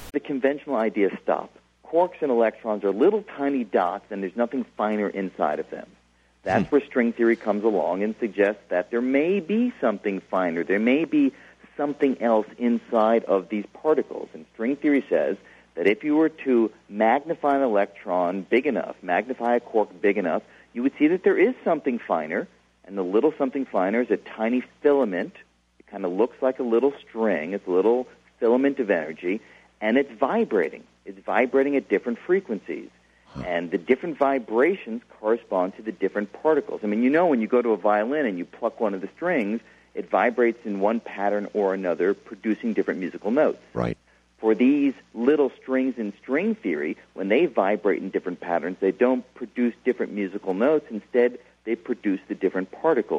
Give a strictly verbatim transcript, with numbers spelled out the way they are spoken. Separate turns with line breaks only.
The conventional ideas stop. Quarks and electrons are little tiny dots, and there's nothing finer inside of them. That's hmm. where string theory comes along and suggests that there may be something finer. There may be something else inside of these particles. And string theory says that if you were to magnify an electron big enough, magnify a quark big enough, you would see that there is something finer, and the little something finer is a tiny filament. It kind of looks like a little string. It's a little filament of energy, and it's vibrating. It's vibrating at different frequencies. And the different vibrations correspond to the different particles. I mean, you know when you go to a violin and you pluck one of the strings, it vibrates in one pattern or another, producing different musical notes.
Right.
For these little strings in string theory, when they vibrate in different patterns, they don't produce different musical notes. Instead, they produce the different particles.